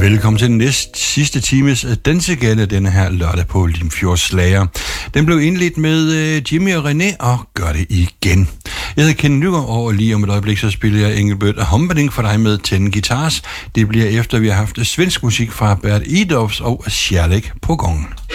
Velkommen til den sidste times dansegade denne her lørdag på Limfjords Slager. Den blev indledt med Jimmy og René og gør det igen. Jeg hedder Ken Nygaard, og lige om et øjeblik så spiller jeg Engelbert Humperdinck for dig med 10 Guitars. Det bliver efter vi har haft svensk musik fra Bert Idolfs og Kärlek på gangen.